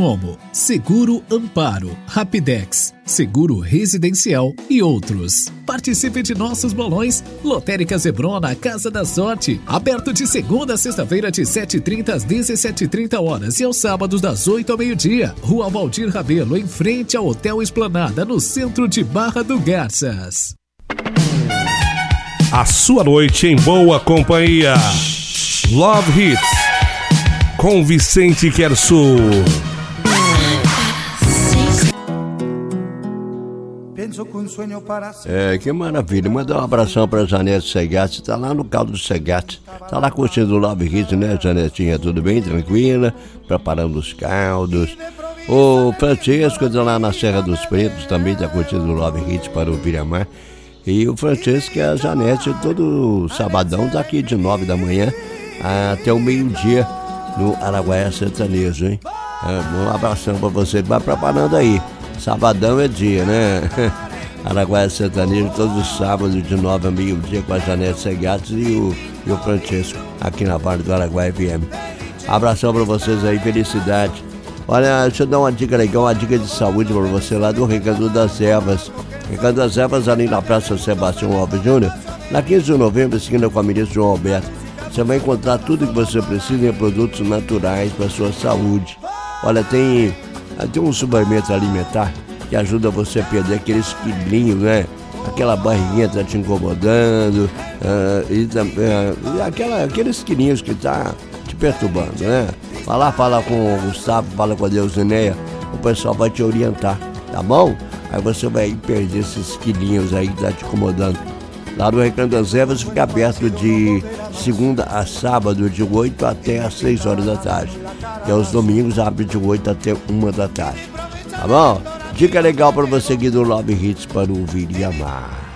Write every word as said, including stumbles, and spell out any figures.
como Seguro Amparo, Rapidex, Seguro Residencial e outros. Participe de nossos bolões. Lotérica Zebrona, Casa da Sorte, aberto de segunda a sexta-feira de sete e trinta às dezessete e trinta horas e aos sábados das oito ao meio-dia. Rua Valdir Rabelo, em frente ao Hotel Esplanada, no centro de Barra do Garças. A sua noite em boa companhia. Love Hits com Vicente Quersu. É, que maravilha. Manda um abração pra Janete Segatti. Tá lá no caldo do Segatti. Tá lá curtindo o Love Hits, né, Janetinha? Tudo bem? Tranquila? Preparando os caldos. O Francesco tá lá na Serra dos Pretos, também tá curtindo o Love Hits para o Viramar. E o Francesco e a Janete, todo sabadão, tá aqui de nove da manhã até o meio-dia no Araguaia Sertanejo, hein? Um abração pra você. Vai preparando aí. Sabadão é dia, né? Araguaia Sertanejo, todos os sábados de nove a meio-dia com a Janete Segatti e o, e o Francesco, aqui na Vale do Araguaia F M. Abração pra vocês aí, felicidade. Olha, deixa eu dar uma dica legal, uma dica de saúde pra você lá do Recanto das Ervas. Recanto das Ervas, ali na Praça Sebastião Alves Júnior, na quinze de novembro, esquina com a ministra João Alberto. Você vai encontrar tudo que você precisa em produtos naturais para sua saúde. Olha, tem, tem um suplemento alimentar que ajuda você a perder aqueles quilinhos, né? Aquela barriguinha que tá te incomodando, uh, e, uh, e aquela, aqueles quilinhos que tá te perturbando, né? Vai lá, fala com o Gustavo, fala com a Deusineia, o pessoal vai te orientar, tá bom? Aí você vai perder esses quilinhos aí que tá te incomodando. Lá no Recanto das Ervas fica aberto de segunda a sábado, de oito até às seis horas da tarde. E aos domingos abre de oito até uma da tarde. Tá bom? Dica legal para você aqui do Love Hits para ouvir e amar.